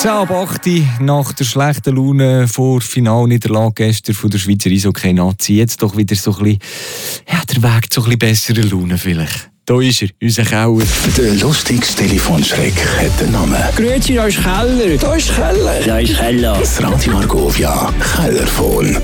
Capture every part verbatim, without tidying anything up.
zehn ab acht nach der schlechten Laune vor Finalniederlage gestern von der Schweizer Eishockey-Nazi. Jetzt doch wieder so ein bisschen, ja, der Weg zu ein bisschen besseren Laune vielleicht. Da ist er, unser Keller. Der lustigste Telefonschreck hat den Namen. Grüezi, da ist Keller. Da ist Keller. Da ist Keller. Das Radio Argovia Kellerphone.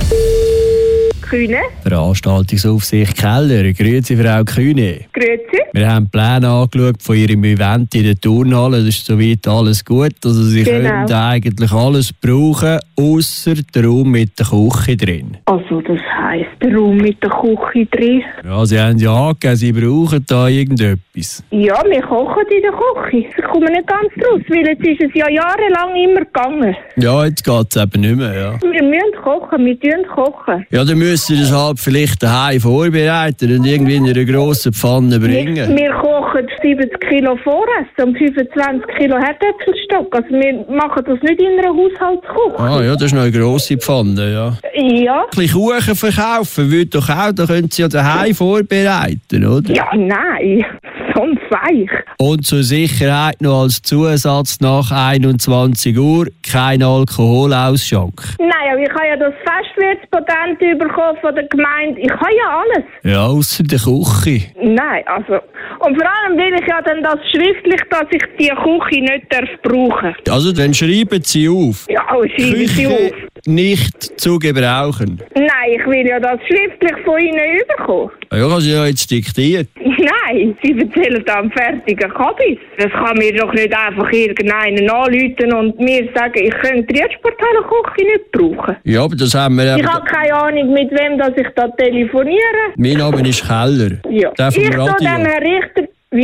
Kühne. Veranstaltungsaufsicht Keller. Grüezi, Frau Kühne. Grüezi. Wir haben die Pläne angeschaut von Ihrem Event in der Turnhalle. Das ist soweit alles gut. Also Sie Genau. können eigentlich alles brauchen, ausser der Raum mit der Küche drin. Also das heisst, der Raum mit der Küche drin. Ja, Sie haben ja angegeben, Sie brauchen da irgendetwas. Ja, wir kochen in der Küche. Ich komme nicht ganz draus, weil jetzt ist es ja jahrelang immer gegangen. Ja, jetzt geht es eben nicht mehr, ja. Wir müssen kochen, wir tun kochen. Ja, dann müssen Sie das halt vielleicht daheim vorbereiten und irgendwie in einer grossen Pfanne bringen. Wir, wir kochen siebzig Kilo Vorrest und fünfundzwanzig Kilo Herdäpfelstock. Also wir machen das nicht in einer Haushaltsküche. Ah ja, das ist noch eine grosse Pfanne, ja. Ja. Ein bisschen Kuchen verkaufen würde doch auch, da können Sie ja daheim vorbereiten, oder? Ja, nein. Sonst weich. Und zur Sicherheit noch als Zusatz nach einundzwanzig Uhr kein Alkoholausschank. Nein, aber ich habe ja das Festwirtspatent bekommen von der Gemeinde. Ich habe ja alles. Ja, ausser der Küche. Nein, also... Und vor allem will ich ja dann das schriftlich, dass ich die Küche nicht darf brauchen. Also dann schreiben Sie auf. Ja, schreibe ich sie auf. Küche nicht zu gebrauchen. Nein, ich will ja das schriftlich von Ihnen überkommen. Ja, ich habe Sie ja jetzt diktiert. Nein, Sie erzählen am fertigen Kabis. Das kann mir doch nicht einfach irgendeinen anrufen und mir sagen, ich könnte die Transporthalle Küche nicht brauchen. Ja, aber das haben wir Ich eben... habe keine Ahnung, mit wem dass ich da telefoniere. Mein Name ist Keller. Ja. Der vom Ich soll Radio. dem Herrn Richter... Wie?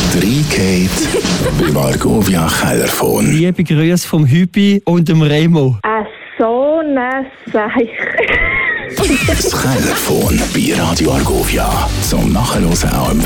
Reingeht beim Argovia Kellerphone. Liebe Grüße vom Hübi und dem Remo. Ein so ein Seich. Das Kellerphone bei Radio Argovia. Zum Nachhören auch im